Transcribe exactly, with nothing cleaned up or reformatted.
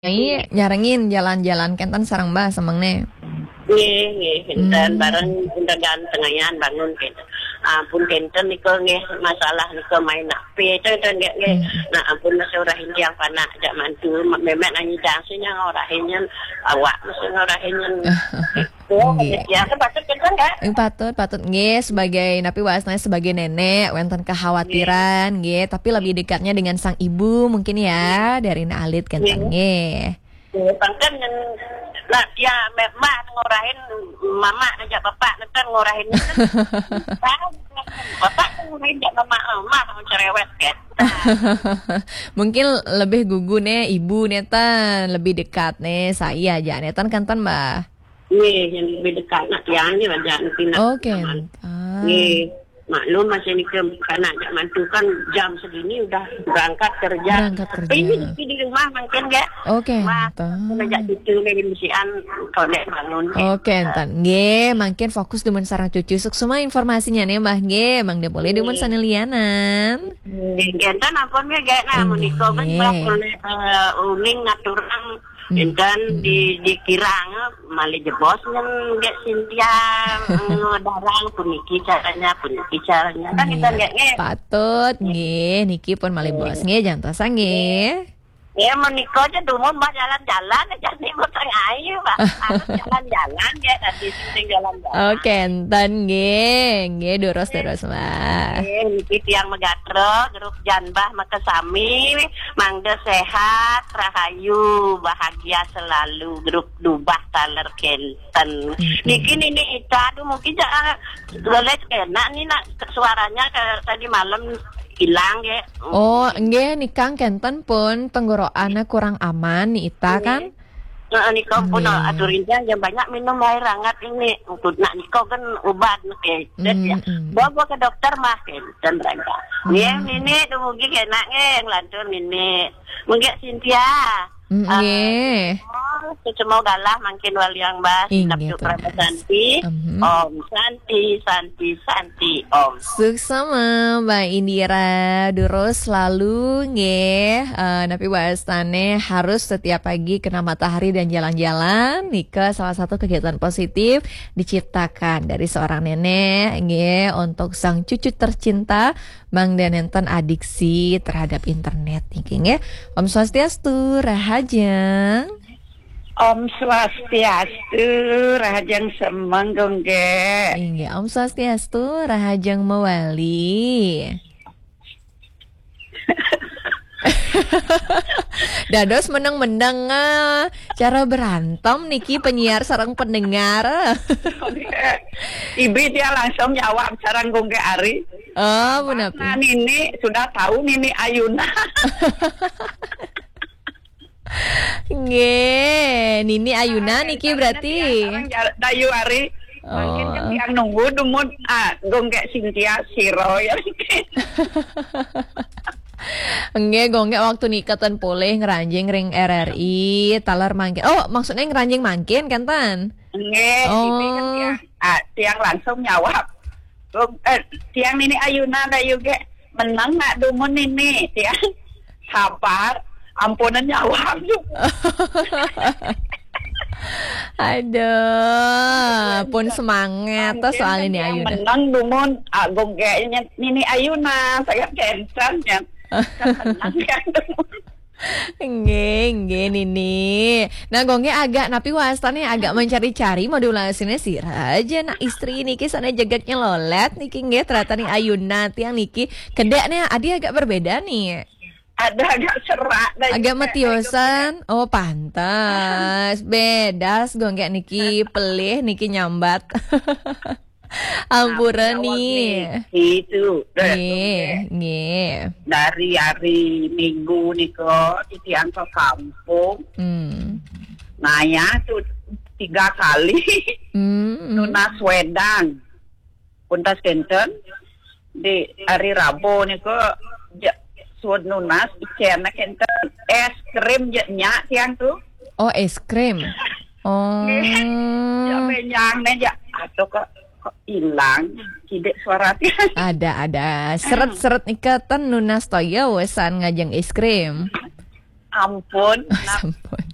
Nyai nyarengin jalan-jalan kentan sareng Mbah semengne. Nggih, nggih, kinten Hmm. bareng punten ganteng ayan bangun kinten. Ampun kinten niku nggih masalah niku main H P itu nggih nggih. Hmm. Nah ampun mesti ora hindiang panak jak mantu memek nyanyi dansinya ora hinyen awak mesti ora hinyen. Oh, Nggih. ya kan patut kinten enggak? Ing patut patut nggih sebagai napi wasna sebagai nenek wenten kekhawatiran nggih tapi lebih dekatnya dengan sang ibu mungkin ya dari Na Alit kentan nggih. Nggih, pangken lah dia memang ngorahin mama aja bapak neten ngorahin bapak ngorahin jak mama mama cerewet kan. Mungkin lebih gugu nih ibu netan lebih dekat nih saya aja netan kantan Mbak. Nggih, yang lebih dekat nak yang ni aja nanti nak. Oke. Nggih, maklum masih ni ke kanak jak mantu kan jam segini udah berangkat kerja. Berangkat kerja. Tapi ini di rumah mungkin enggak? Oke. Ngajak cucu lagi mesian kolek bangun. Oke, entan. Nggih, makin fokus demen sarang cucu. Suk semua informasinya nih Mbah nggih, Mang de boleh demen sanelianan. Nggih, enten ampun nggih gak nah menika kan boleh uling ngaturang enten di dikirang malih jebos ngen gak Sintia darang puniki caranya puniki caranya kan kita nggak nggih. Patut nggih, niki pun malih bos nggih jantos nggih. Ya menika aja dulu mbak jalan-jalan aja nih mau ayu mbak harus jalan-jalan ya tadi sing jalan-jalan. Oke, enten nggih, nggih durus-durus Mbak. Eh, niki tiang megatro, grup janbah makasami, mangde sehat, rahayu, bahagia selalu, grup dubah taler kenten. Niki ini ita, aduh mungkin jangan boleh kena nih nak suaranya kayak tadi malam hilang ya. Oh, nggih nikang kenten pun tenggorokannya kurang aman nih Ita kan? Nah, niko pun aturinnya yang banyak minum air hangat ini untuk nak niko kan obat nih. Dan ya, bawa ke dokter mah dan mereka. Nih, ini tuh mungkin enak nih lantur ini. Mungkin Cynthia. Nggih. Oh, cuma galah makin wali yang bas Inggih, Prabu Santi. Om Santi, Santi, Santi, Om. Suksama Mbak Indira durus selalu nggih. Uh, Napi wastane harus setiap pagi kena matahari dan jalan-jalan. Nika salah satu kegiatan positif diciptakan dari seorang nenek nggih untuk sang cucu tercinta Bang Denenten adiksi terhadap internet niki nggih. Om Swastiastu, Rahajeng. Om Swastiastu, Rahajeng Semenggong ge. Inggih, Om Swastiastu, Rahajeng Mewali. Dados menang-menang cara berantem niki penyiar sareng pendengar. Ibi dia langsung jawab sareng Gongge Ari. Oh, benar. Nah, Nini sudah tahu Nini Ayuna. Nggih, Nini Ayuna niki berarti. Dayu Ari. Mungkin oh. Yang nunggu dumut ah Gongge Cynthia Siro ya. Enggak, gongge waktu nikatan boleh ngeranjing ring R R I talar mangkin. Oh, maksudnya ngeranjing mangkin kan tan? Enggak, oh. Ini kan tiang, ah, tiang langsung jawab. Eh, tiang Nini Ayuna dayu ge menang nggak dumun Nini tiang sabar ampunan jawab. Aduh, pun semangat tuh soal ini Ayuna. Menang dumun agung kayaknya Nini Ayuna saya kencan ya. Nggih, nggih Nini. Nah, gongge agak napi wastane agak mencari-cari modulasinya sih aja nak istri niki sana jagatnya lolet niki nggih ternyata nih Ayuna tiang niki kedeknya adi agak berbeda nih. Ada agak serak agak metiosan. Oh pantas beda gongge niki pelih niki nyambat. Ampuran nih. Itu. Nggih, nggih. Dari hari Minggu niko titian ke kampung. Hmm. Nah ya tuh tiga kali. Hmm. Tunas wedang. Puntas kenten di hari Rabu niko suod nunas icena kenten es krim nya tiang tuh. Oh es krim. Oh. Ya menyang neja atau ke kok hilang tidak suara tiang. Ada ada seret-seret ikatan nunas toya wesan ngajeng es krim. Ampun. Ampun.